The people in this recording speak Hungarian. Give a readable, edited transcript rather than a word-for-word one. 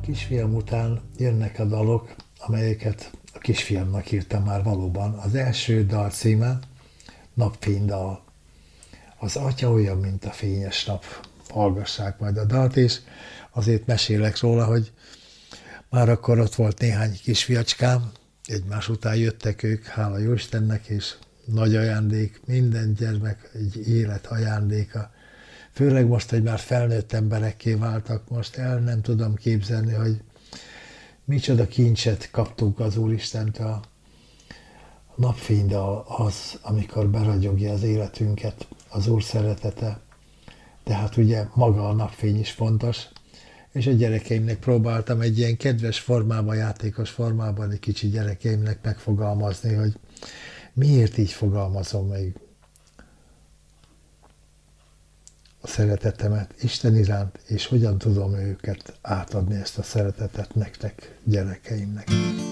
kisfiam után jönnek a dalok, amelyeket a kisfiamnak írtam már valóban. Az első dal címe Napfénydal. Az atya olyan, mint a fényes nap. Hallgassák majd a dalt, és azért mesélek róla, hogy már akkor ott volt néhány kisfiacskám, egymás után jöttek ők, hála jó Istennek, és nagy ajándék, minden gyermek egy élet ajándéka. Főleg most, hogy már felnőtt emberekké váltak, most el nem tudom képzelni, hogy micsoda kincset kaptunk az Úristentől. A napfénydal az, amikor beragyogja az életünket, az Úr szeretete. De hát ugye maga a napfény is fontos, és a gyerekeimnek próbáltam egy ilyen kedves formában, játékos formában egy kicsi gyerekeimnek megfogalmazni, hogy miért így fogalmazom meg a szeretetemet Isten iránt, és hogyan tudom őket átadni ezt a szeretetet nektek, gyerekeimnek.